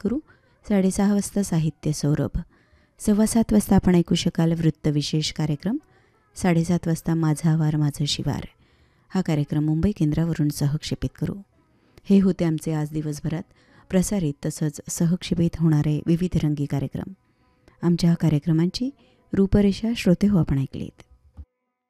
करू. 6:30 वाजता साहित्य सौरभ. 6:15 वाजता आपण ऐकू शकाल वृत्तविशेष कार्यक्रम. 7:30 वाजता माझा आवार माझं शिवार. हा कार्यक्रम मुंबई केंद्रावरून सहक्षेपित करू. हे होते आमचे आज दिवसभरात प्रसारित तसंच सहक्षेपित होणारे विविध रंगी कार्यक्रम. आमच्या कार्यक्रमांची रूपरेषा श्रोते हो आपण ऐकलीत.